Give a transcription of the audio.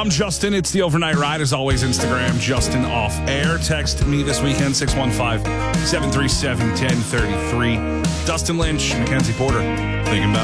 I'm Justin. It's the Overnight Ride. As always, Instagram, Justin Off Air. Text me this weekend, 615-737-1033. Dustin Lynch, Mackenzie Porter. Thinking about